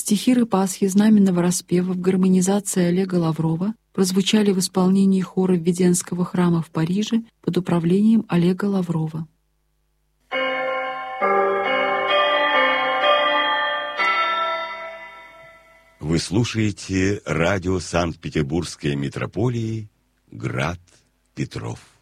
Стихиры Пасхи знаменного распева в гармонизации Олега Лаврова прозвучали в исполнении хора Введенского храма в Париже под управлением Олега Лаврова. Вы слушаете радио Санкт-Петербургской митрополии «Град Петров».